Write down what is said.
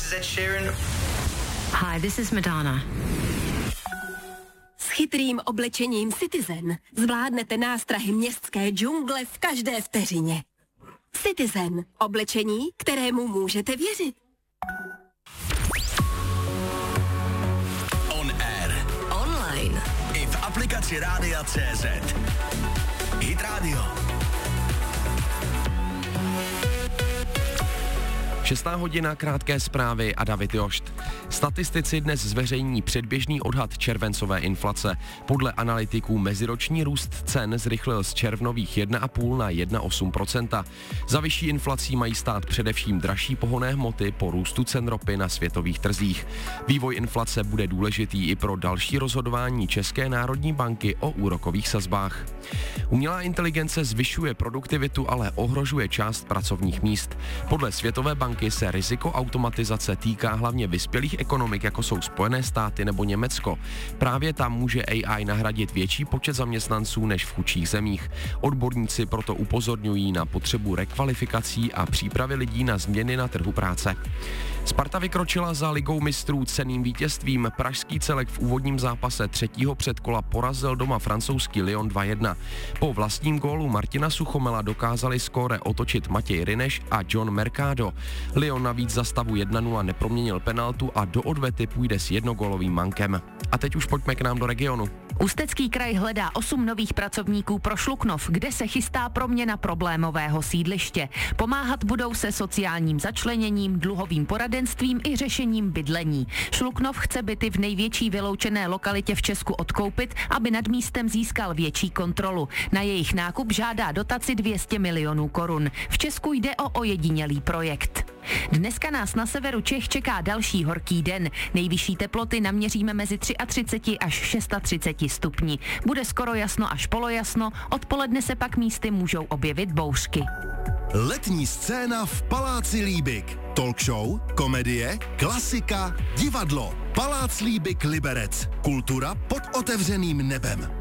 is Ed Sheeran. Hi, this is Madonna. S chytrým oblečením Citizen zvládnete nástrahy městské džungle v každé vteřině. Citizen. Oblečení, kterému můžete věřit. On air. Online. I v aplikaci Rádia.cz. Hit Radio. 6. hodina, krátké zprávy a David Jošt. Statistici dnes zveřejní předběžný odhad červencové inflace. Podle analytiků meziroční růst cen zrychlil z červnových 1,5 na 1,8%. Za vyšší inflací mají stát především dražší pohonné hmoty po růstu cen ropy na světových trzích. Vývoj inflace bude důležitý i pro další rozhodování České národní banky o úrokových sazbách. Umělá inteligence zvyšuje produktivitu, ale ohrožuje část pracovních míst. Podle Světové banky se riziko automatizace týká hlavně vyspělých ekonomik, jako jsou Spojené státy nebo Německo. Právě tam může AI nahradit větší počet zaměstnanců než v chudších zemích. Odborníci proto upozorňují na potřebu rekvalifikací a přípravy lidí na změny na trhu práce. Sparta vykročila za Ligou mistrů cenným vítězstvím. Pražský Celek v úvodním zápase 3. předkola porazil doma francouzský Lyon 2-1. Po vlastním gólu Martina Suchomela dokázali skóre otočit Matěj Ryneš a John Mercado. Lyon navíc za stavu 1-0 neproměnil penaltu a do odvety půjde s jednogólovým mankem. A teď už pojďme k nám do regionu. Ústecký kraj hledá 8 nových pracovníků pro Šluknov, kde se chystá proměna problémového sídliště. Pomáhat budou se sociálním začleněním, dluhovým poradenstvím i řešením bydlení. Šluknov chce byty v největší vyloučené lokalitě v Česku odkoupit, aby nad místem získal větší kontrolu. Na jejich nákup žádá dotaci 200 milionů korun. V Česku jde o ojedinělý projekt. Dneska nás na severu Čech čeká další horký den. Nejvyšší teploty naměříme mezi 33 až 630 stupni. Bude skoro jasno až polojasno, odpoledne se pak místy můžou objevit bouřky. Letní scéna v Paláci Líbik. Talk show, komedie, klasika, divadlo. Palác Líbik Liberec. Kultura pod otevřeným nebem.